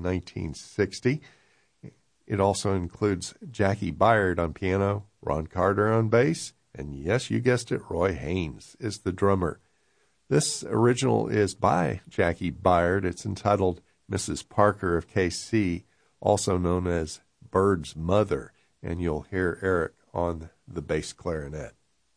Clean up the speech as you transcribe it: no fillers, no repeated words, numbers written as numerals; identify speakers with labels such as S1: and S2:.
S1: 1960. It also includes Jackie Byard on piano, Ron Carter on bass, and yes, you guessed it, Roy Haynes is the drummer. This original is by Jackie Byard. It's entitled Mrs. Parker of KC, also known as Bird's Mother, and you'll hear Eric on the bass clarinet.